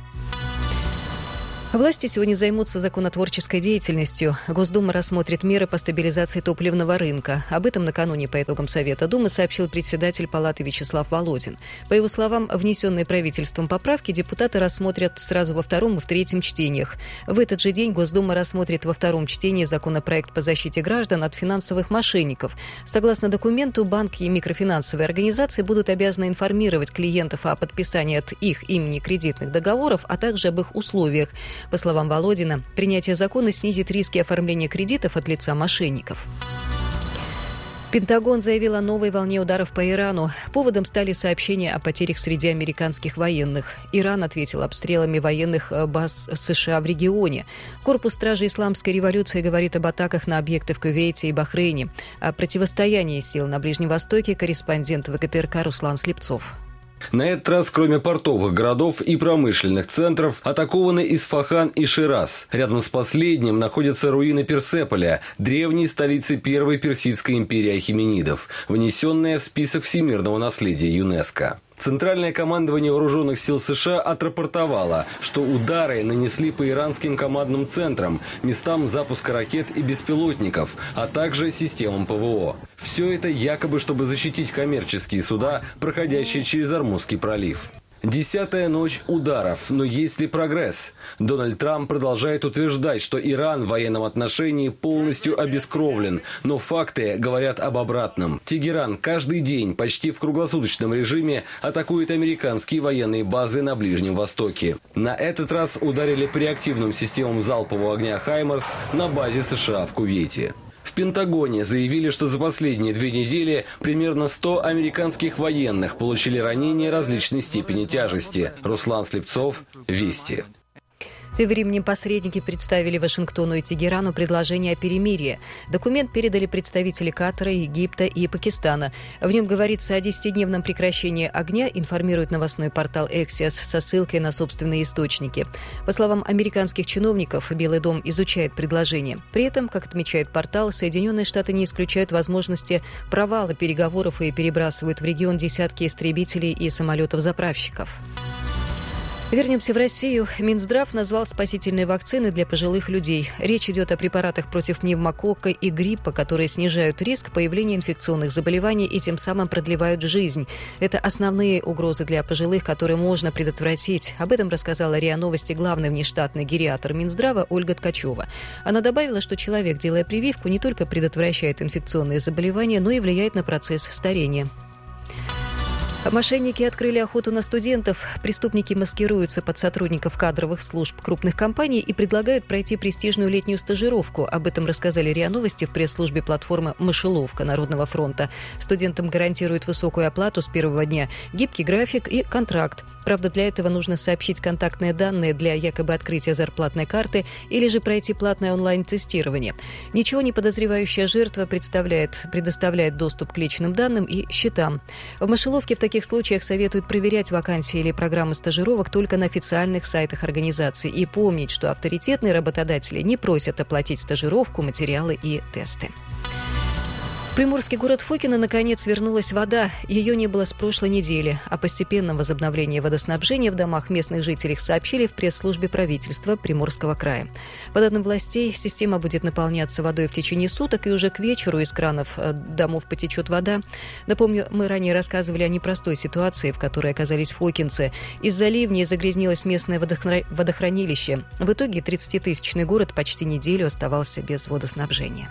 Власти сегодня займутся законотворческой деятельностью. Госдума рассмотрит меры по стабилизации топливного рынка. Об этом накануне по итогам Совета Думы сообщил председатель Палаты Вячеслав Володин. По его словам, внесенные правительством поправки депутаты рассмотрят сразу во втором и в третьем чтениях. В этот же день Госдума рассмотрит во втором чтении законопроект по защите граждан от финансовых мошенников. Согласно документу, банки и микрофинансовые организации будут обязаны информировать клиентов о подписании от их имени кредитных договоров, а также об их условиях. По словам Володина, принятие закона снизит риски оформления кредитов от лица мошенников. Пентагон заявил о новой волне ударов по Ирану. Поводом стали сообщения о потерях среди американских военных. Иран ответил обстрелами военных баз США в регионе. Корпус стражи Исламской революции говорит об атаках на объекты в Кувейте и Бахрейне. О противостоянии сил на Ближнем Востоке корреспондент ВГТРК Руслан Слепцов. На этот раз, кроме портовых городов и промышленных центров, атакованы Исфахан и Шираз. Рядом с последним находятся руины Персеполя, древней столицы Первой Персидской империи ахеменидов, внесенная в список всемирного наследия ЮНЕСКО. Центральное командование вооруженных сил США отрапортовало, что удары нанесли по иранским командным центрам, местам запуска ракет и беспилотников, а также системам ПВО. Все это якобы, чтобы защитить коммерческие суда, проходящие через Ормузский пролив. 10-я ночь ударов, но есть ли прогресс? Дональд Трамп продолжает утверждать, что Иран в военном отношении полностью обескровлен, но факты говорят об обратном. Тегеран каждый день почти в круглосуточном режиме атакует американские военные базы на Ближнем Востоке. На этот раз ударили по реактивным системам залпового огня «Хаймарс» на базе США в Кувейте. В Пентагоне заявили, что за последние 2 недели примерно 100 американских военных получили ранения различной степени тяжести. Руслан Слепцов, Вести. Тем временем посредники представили Вашингтону и Тегерану предложение о перемирии. Документ передали представители Катара, Египта и Пакистана. В нем говорится о 10-дневном прекращении огня, информирует новостной портал Axios со ссылкой на собственные источники. По словам американских чиновников, Белый дом изучает предложение. При этом, как отмечает портал, Соединенные Штаты не исключают возможности провала переговоров и перебрасывают в регион десятки истребителей и самолетов-заправщиков. Вернемся в Россию. Минздрав назвал спасительные вакцины для пожилых людей. Речь идет о препаратах против пневмококка и гриппа, которые снижают риск появления инфекционных заболеваний и тем самым продлевают жизнь. Это основные угрозы для пожилых, которые можно предотвратить. Об этом рассказала РИА Новости главный внештатный гериатр Минздрава Ольга Ткачева. Она добавила, что человек, делая прививку, не только предотвращает инфекционные заболевания, но и влияет на процесс старения. Мошенники открыли охоту на студентов. Преступники маскируются под сотрудников кадровых служб крупных компаний и предлагают пройти престижную летнюю стажировку. Об этом рассказали РИА Новости в пресс-службе платформы «Мышеловка» Народного фронта. Студентам гарантируют высокую оплату с первого дня, гибкий график и контракт. Правда, для этого нужно сообщить контактные данные для якобы открытия зарплатной карты или же пройти платное онлайн-тестирование. Ничего не подозревающая жертва предоставляет доступ к личным данным и счетам. В мышеловке в таких случаях советуют проверять вакансии или программы стажировок только на официальных сайтах организации и помнить, что авторитетные работодатели не просят оплатить стажировку, материалы и тесты. приморский город Фокино наконец вернулась вода. Ее не было с прошлой недели. О постепенном возобновлении водоснабжения в домах местных жителей сообщили в пресс-службе правительства Приморского края. По данным властей, система будет наполняться водой в течение суток, и уже к вечеру из кранов домов потечет вода. Напомню, мы ранее рассказывали о непростой ситуации, в которой оказались фокинцы. Из-за ливней загрязнилось местное водохранилище. В итоге 30-тысячный город почти неделю оставался без водоснабжения.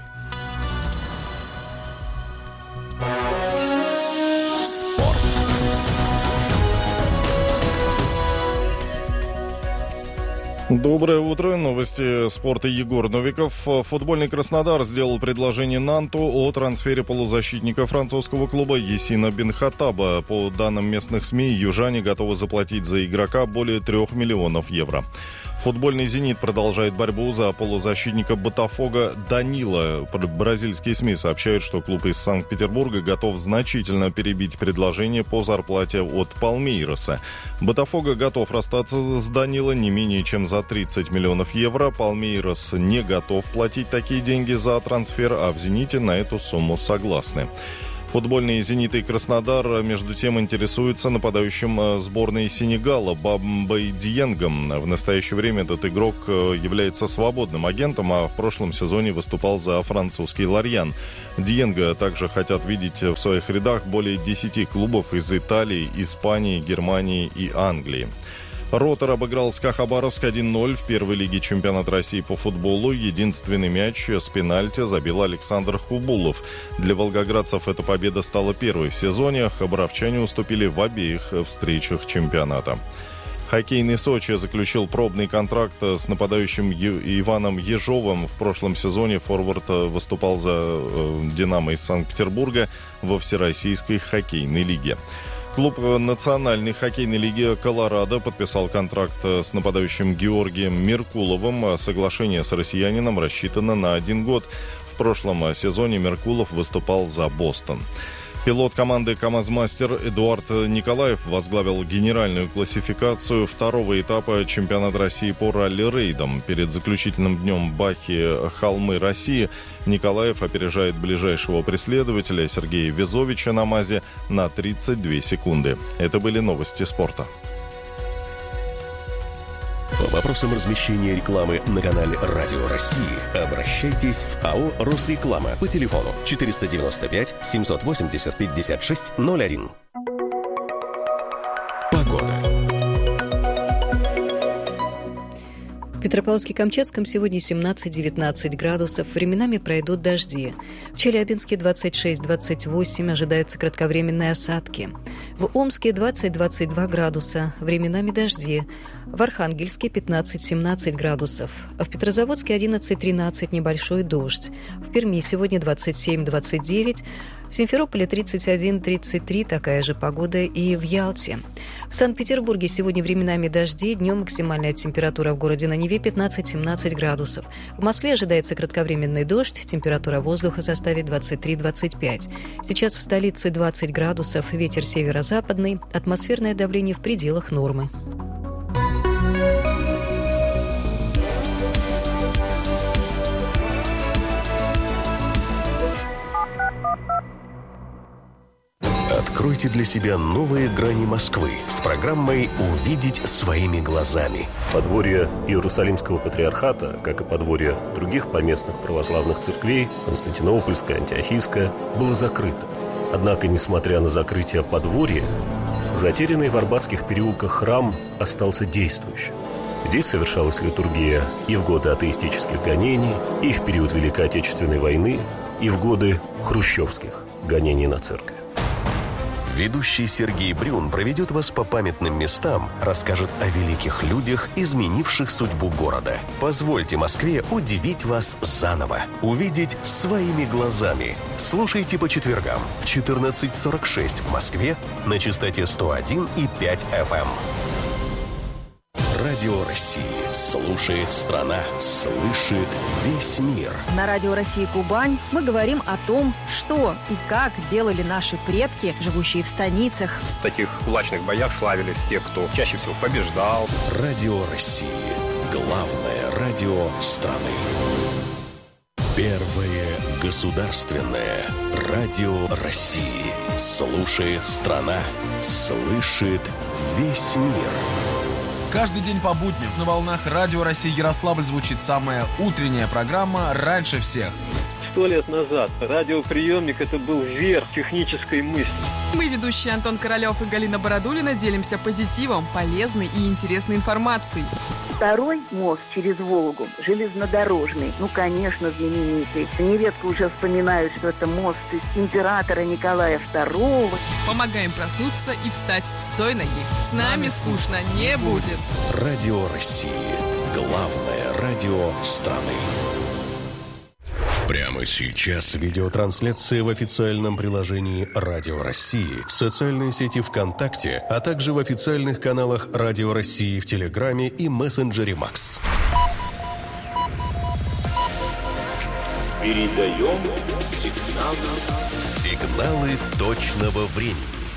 Спорт. Доброе утро. Новости спорта. Егор Новиков. Футбольный Краснодар сделал предложение Нанту о трансфере полузащитника французского клуба Ясина Бенхатаба. По данным местных СМИ, южане готовы заплатить за игрока более 3 миллионов евро. Футбольный «Зенит» продолжает борьбу за полузащитника Ботафого Данила. Бразильские СМИ сообщают, что клуб из Санкт-Петербурга готов значительно перебить предложение по зарплате от Палмейроса. Ботафого готов расстаться с Данила не менее чем за 30 миллионов евро. Палмейрос не готов платить такие деньги за трансфер, а в «Зените» на эту сумму согласны. Футбольные «Зенит» и Краснодар, между тем, интересуются нападающим сборной Сенегала Бамбой Диенгом. В настоящее время этот игрок является свободным агентом, а в прошлом сезоне выступал за французский Лорьян. Диенга также хотят видеть в своих рядах более 10 клубов из Италии, Испании, Германии и Англии. Ротор обыграл СКА Хабаровск 1-0 в первой лиге чемпионата России по футболу. Единственный мяч с пенальти забил Александр Хубулов. Для волгоградцев эта победа стала первой в сезоне. Хабаровчане уступили в обеих встречах чемпионата. Хоккейный Сочи заключил пробный контракт с нападающим Иваном Ежовым. В прошлом сезоне форвард выступал за «Динамо» из Санкт-Петербурга во Всероссийской хоккейной лиге. Клуб национальной хоккейной лиги «Колорадо» подписал контракт с нападающим Георгием Меркуловым. Соглашение с россиянином рассчитано на 1 год. В прошлом сезоне Меркулов выступал за «Бостон». Пилот команды «КамАЗ-Мастер» Эдуард Николаев возглавил генеральную классификацию второго этапа чемпионата России по ралли-рейдам. Перед заключительным днем Бахи «Холмы России» Николаев опережает ближайшего преследователя Сергея Везовича на МАЗе на 32 секунды. Это были новости спорта. По вопросам размещения рекламы на канале «Радио России» обращайтесь в АО «Росреклама» по телефону 495 780 56 01. Погода. В Петропавловске-Камчатском сегодня 17-19 градусов. Временами пройдут дожди. В Челябинске 26-28 ожидаются кратковременные осадки. В Омске 20-22 градуса. Временами дожди. В Архангельске 15-17 градусов. В Петрозаводске 11-13 небольшой дождь. В Перми сегодня 27-29. В Симферополе 31-33, такая же погода и в Ялте. В Санкт-Петербурге сегодня временами дожди, днем максимальная температура в городе на Неве 15-17 градусов. В Москве ожидается кратковременный дождь, температура воздуха составит 23-25. Сейчас в столице 20 градусов, ветер северо-западный, атмосферное давление в пределах нормы. Откройте для себя новые грани Москвы с программой «Увидеть своими глазами». Подворье Иерусалимского патриархата, как и подворье других поместных православных церквей, Константинопольская, Антиохийская, было закрыто. Однако, несмотря на закрытие подворья, затерянный в арбатских переулках храм остался действующим. Здесь совершалась литургия и в годы атеистических гонений, и в период Великой Отечественной войны, и в годы хрущевских гонений на церковь. Ведущий Сергей Брюн проведет вас по памятным местам, расскажет о великих людях, изменивших судьбу города. Позвольте Москве удивить вас заново. Увидеть своими глазами. Слушайте по четвергам в 14:46 в Москве на частоте 101,5 FM. Радио России. Слушает страна. Слышит весь мир. На Радио России Кубань мы говорим о том, что и как делали наши предки, живущие в станицах. В таких кулачных боях славились те, кто чаще всего побеждал. Радио России. Главное радио страны. Первые Государственное радио России. Слушает страна, слышит весь мир. Каждый день по будням на волнах Радио России Ярославль звучит самая утренняя программа «Раньше всех». 100 лет назад радиоприемник – это был верх технической мысли. Мы, ведущие Антон Королёв и Галина Бородулина, делимся позитивом, полезной и интересной информацией. Второй мост через Волгу, железнодорожный, конечно, знаменитый. Нередко уже вспоминают, что это мост императора Николая II. Помогаем проснуться и встать с той ноги. С нами скучно не будет. Радио России. Главное радио страны. Прямо сейчас видеотрансляция в официальном приложении Радио России, в социальной сети ВКонтакте, а также в официальных каналах Радио России в Телеграме и мессенджере Макс. Передаем сигналы точного времени.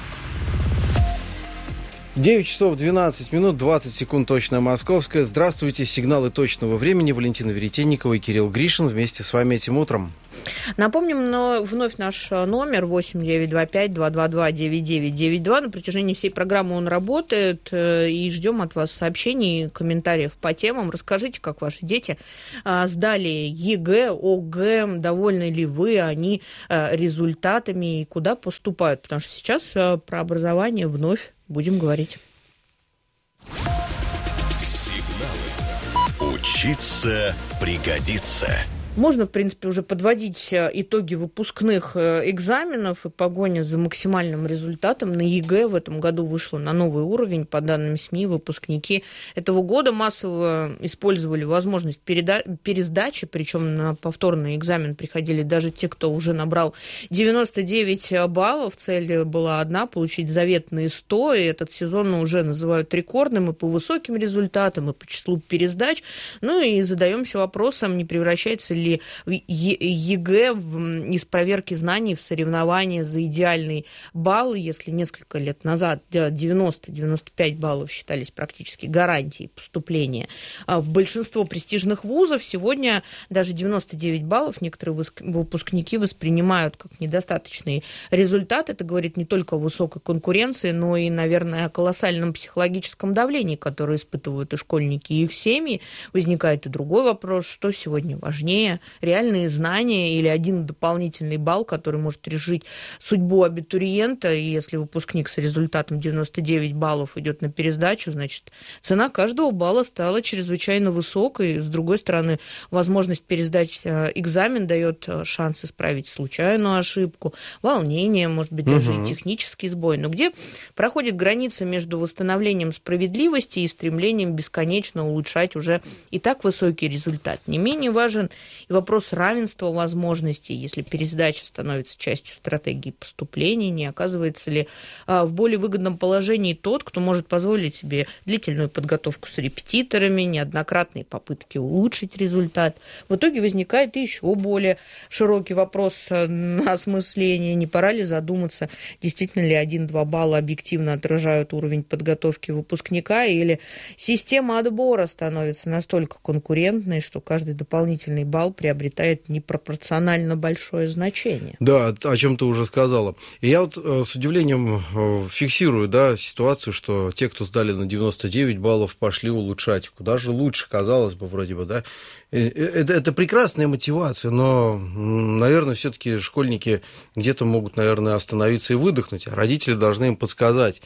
9 часов 12 минут, 20 секунд, точно московская. Здравствуйте, сигналы точного времени. Валентина Веретенникова и Кирилл Гришин вместе с вами этим утром. Напомним вновь наш номер 8-925-222-9992. На протяжении всей программы он работает. И ждем от вас сообщений, комментариев по темам. Расскажите, как ваши дети сдали ЕГЭ, ОГЭ, довольны ли вы они результатами и куда поступают. Потому что сейчас про образование вновь будем говорить. Сигналы. Учиться пригодится. Можно, в принципе, уже подводить итоги выпускных экзаменов, и погоня за максимальным результатом на ЕГЭ в этом году вышла на новый уровень. По данным СМИ, выпускники этого года массово использовали возможность пересдачи, причем на повторный экзамен приходили даже те, кто уже набрал 99 баллов. Цель была одна – получить заветные 100, и этот сезон уже называют рекордным и по высоким результатам, и по числу пересдач. Ну и задаемся вопросом, не превращается ли ЕГЭ из проверки знаний в соревнования за идеальный балл. Если несколько лет назад 90-95 баллов считались практически гарантией поступления в большинство престижных вузов, сегодня даже 99 баллов некоторые выпускники воспринимают как недостаточный результат. Это говорит не только о высокой конкуренции, но и, наверное, о колоссальном психологическом давлении, которое испытывают и школьники, и их семьи. Возникает и другой вопрос, что сегодня важнее: реальные знания или один дополнительный балл, который может решить судьбу абитуриента. И если выпускник с результатом 99 баллов идет на пересдачу, значит, цена каждого балла стала чрезвычайно высокой. С другой стороны, возможность пересдать экзамен дает шанс исправить случайную ошибку, волнение, может быть, даже и технический сбой. Но где проходит граница между восстановлением справедливости и стремлением бесконечно улучшать уже и так высокий результат? Не менее важен и вопрос равенства возможностей. Если пересдача становится частью стратегии поступления, не оказывается ли в более выгодном положении тот, кто может позволить себе длительную подготовку с репетиторами, неоднократные попытки улучшить результат? В итоге возникает еще более широкий вопрос на осмысление. Не пора ли задуматься, действительно ли 1-2 балла объективно отражают уровень подготовки выпускника, или система отбора становится настолько конкурентной, что каждый дополнительный балл приобретает непропорционально большое значение. Да, о чем ты уже сказала. И я вот с удивлением фиксирую, ситуацию, что те, кто сдали на 99 баллов, пошли улучшать. Куда же лучше, казалось бы, вроде бы, да? Это прекрасная мотивация, но, наверное, все-таки школьники где-то могут, наверное, остановиться и выдохнуть, а родители должны им подсказать.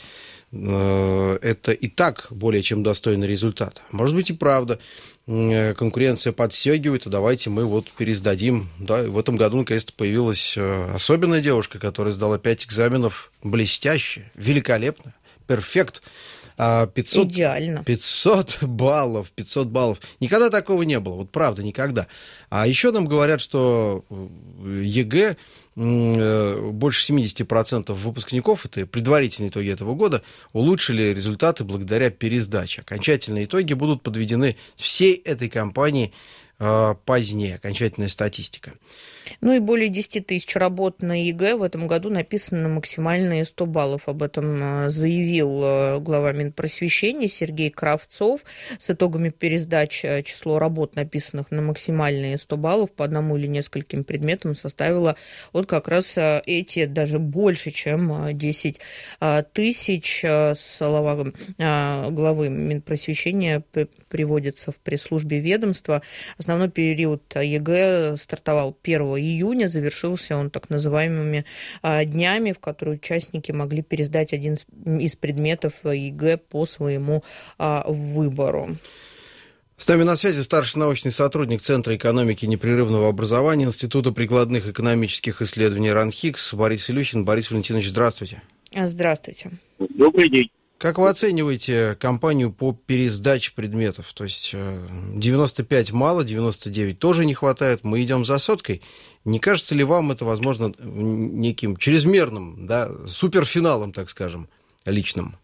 Это и так более чем достойный результат. Может быть, и правда. Конкуренция подстегивает, и давайте мы вот пересдадим. Да, в этом году, наконец-то, появилась особенная девушка, которая сдала 5 экзаменов блестяще, великолепно, перфект. 500, идеально. 500 баллов. Никогда такого не было, вот правда, никогда. А еще нам говорят, что ЕГЭ больше 70% выпускников, это предварительные итоги этого года, улучшили результаты благодаря пересдаче. Окончательные итоги будут подведены всей этой кампанией позднее, окончательная статистика. Ну и более 10 тысяч работ на ЕГЭ в этом году написано на максимальные 100 баллов. Об этом заявил глава Минпросвещения Сергей Кравцов. С итогами пересдач число работ, написанных на максимальные 100 баллов по одному или нескольким предметам, составило вот как раз эти, даже больше, чем 10 тысяч. Слова главы Минпросвещения приводятся в пресс-службе ведомства. Основной период ЕГЭ стартовал 1 июня, завершился он так называемыми днями, в которые участники могли пересдать один из предметов ЕГЭ по своему выбору. С нами на связи старший научный сотрудник Центра экономики и непрерывного образования Института прикладных экономических исследований РАНХИКС Борис Илюхин. Борис Валентинович, здравствуйте. Здравствуйте. Добрый день. Как вы оцениваете кампанию по пересдаче предметов? То есть 95 мало, 99 тоже не хватает, мы идем за соткой. Не кажется ли вам это, возможно, неким чрезмерным, да, суперфиналом, так скажем, личным?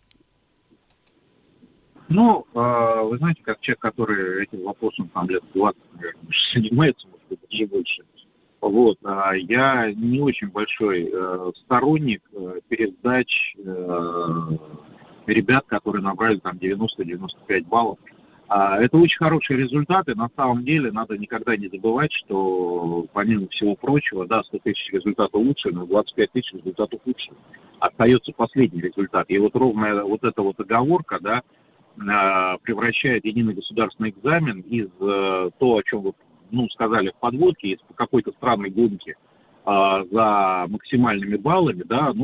Ну, вы знаете, как человек, который этим вопросом там лет 20, наверное, занимается, может быть, даже больше. Вот, я не очень большой сторонник пересдач ребят, которые набрали там 90-95 баллов. Это очень хорошие результаты. На самом деле надо никогда не забывать, что помимо всего прочего, да, 100 тысяч результатов лучше, но 25 тысяч результатов лучше. Остается последний результат. И вот ровно вот эта вот оговорка, да, превращает единый государственный экзамен из то, о чем вы сказали в подводке, из какой-то странной гонки за максимальными баллами, да,